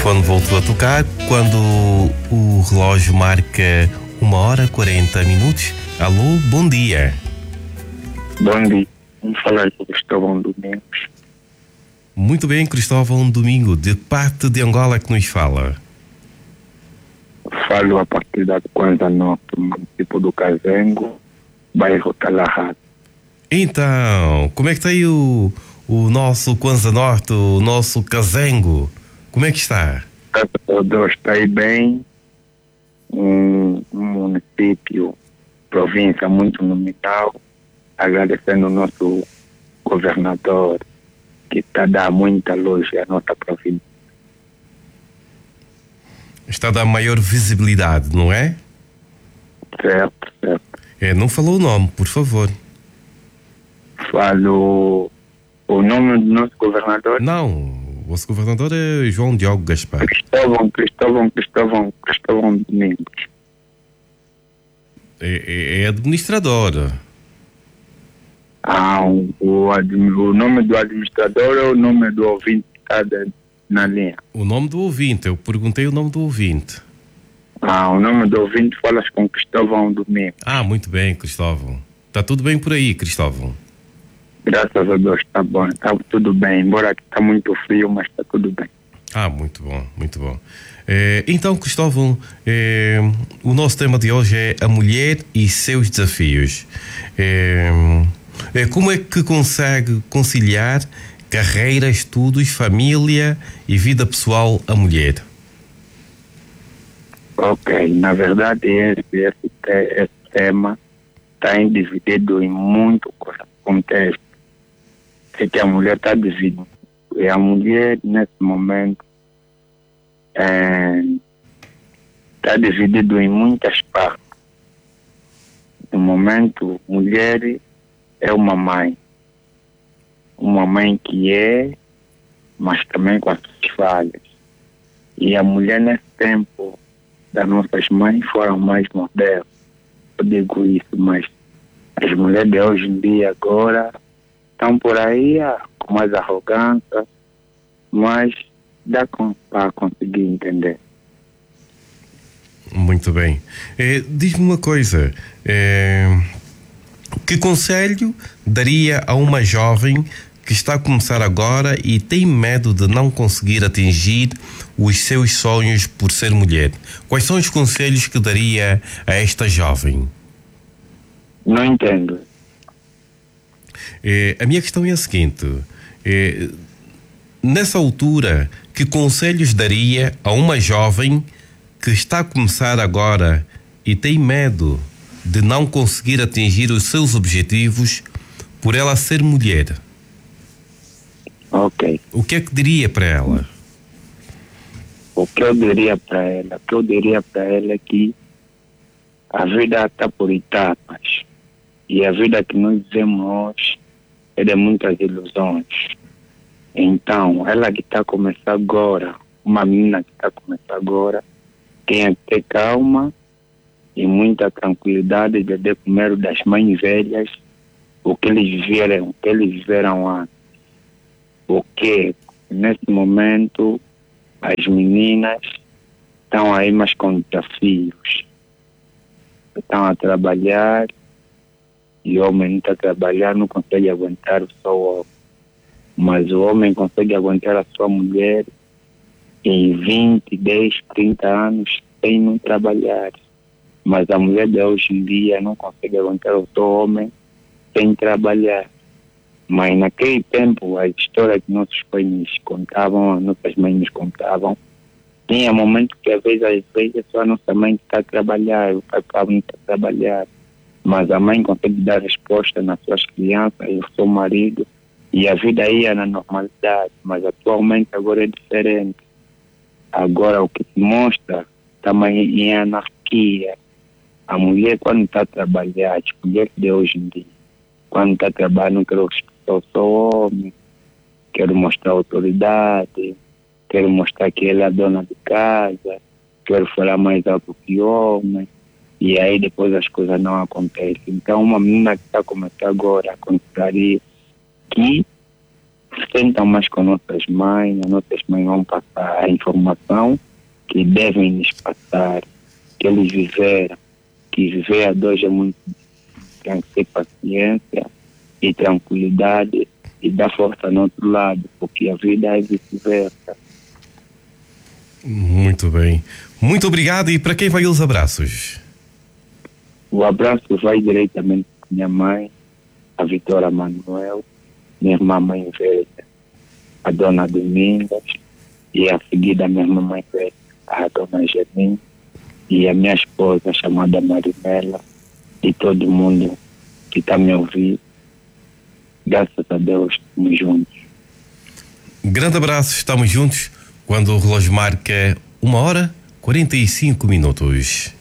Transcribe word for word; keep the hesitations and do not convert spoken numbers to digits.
telefone voltou a tocar quando o relógio marca uma hora e quarenta minutos. Alô, bom dia. Bom dia. Vamos falar com o Cristóvão Domingos. Muito bem, Cristóvão Domingo, de parte de Angola que nos fala. Falo a partir da Kwanza Norte, município do Cazengo, bairro Talahado. Então, como é que está aí o, o nosso Kwanza Norte, o nosso Cazengo? Como é que está? Graças a Deus está aí bem. Um, um município, província muito nominal, agradecendo o nosso governador que está a dar muita luz à nossa província. Está a dar maior visibilidade, não é? Certo, certo. É, não falou o nome, por favor. Falo o nome do nosso governador? Não, o nosso governador é João Diogo Gaspar. Cristóvão, Cristóvão, Cristóvão, Cristóvão Domingos. É, é administrador. Ah, o, o, o nome do administrador é o nome do ouvinte que está na linha? O nome do ouvinte, eu perguntei o nome do ouvinte. Ah, o nome do ouvinte, falas com Cristóvão Domingos. Ah, muito bem, Cristóvão. Está tudo bem por aí, Cristóvão? Graças a Deus, está bom, está tudo bem, embora aqui está muito frio, mas está tudo bem. Ah, muito bom, muito bom. É, então, Cristóvão, é, o nosso tema de hoje é a mulher e seus desafios. É, é, como é que consegue conciliar carreira, estudos, família e vida pessoal a mulher? Ok, na verdade esse, esse, esse tema está dividido em muito contexto. É que a mulher está dividida. E a mulher, nesse momento, está é, dividido em muitas partes. No momento, mulher é uma mãe. Uma mãe que é, mas também com as suas falhas. E a mulher, nesse tempo, das nossas mães foram mais modernas. Eu digo isso, mas as mulheres de hoje em dia agora estão por aí ah, com mais arrogância, mas dá para conseguir entender. Muito bem. É, diz-me uma coisa, é, que conselho daria a uma jovem que está a começar agora e tem medo de não conseguir atingir os seus sonhos por ser mulher? Quais são os conselhos que daria a esta jovem? Não entendo. É, a minha questão é a seguinte, é, nessa altura, que conselhos daria a uma jovem que está a começar agora e tem medo de não conseguir atingir os seus objetivos por ela ser mulher? Ok. O que é que diria para ela? O que eu diria para ela? O que eu diria para ela é que a vida está por etapas. E a vida que nós vivemos hoje é de muitas ilusões. Então, ela que está a começar agora, uma menina que está a começar agora, tem que ter calma e muita tranquilidade de de comer das mães velhas o que eles viveram, o que eles viveram antes. Porque, nesse momento, as meninas estão aí mais com desafios. Estão a trabalhar e o homem não está a trabalhar, não consegue aguentar o seu homem. Mas o homem consegue aguentar a sua mulher em vinte, dez, trinta anos sem não trabalhar. Mas a mulher de hoje em dia não consegue aguentar o seu homem sem trabalhar. Mas naquele tempo, a história que nossos pais nos contavam, as nossas mães nos contavam, tinha momentos que às vezes, às vezes só a nossa mãe está a trabalhar, o pai não está a trabalhar. Mas a mãe consegue dar resposta nas suas crianças e o seu marido, e a vida ia na normalidade. Mas atualmente agora é diferente. Agora o que se mostra também em anarquia. A mulher, quando está a trabalhar, as mulheres de hoje em dia, quando está a trabalhar, não quero respeitar o seu homem, quero mostrar autoridade, quero mostrar que ele é a dona de casa, quero falar mais alto que o homem. E aí depois as coisas não acontecem. Então uma menina que está a começar agora a considerar isso, que sentam mais com nossas mães, as nossas mães vão passar a informação que devem nos passar, que eles viveram, que viver a dois é muito, tem que ter paciência e tranquilidade e dar força no outro lado, porque a vida é vice-versa. Muito bem. Muito obrigado. E para quem vai os abraços? O abraço vai diretamente para minha mãe, a Vitória Manuel, minha irmã mãe velha, a Dona Domingas, e a seguida minha irmã mãe velha, a Dona Germim, e a minha esposa chamada Marinela, e todo mundo que está me ouvindo. Graças a Deus, estamos juntos. Grande abraço, estamos juntos quando o relógio marca uma hora quarenta e cinco minutos.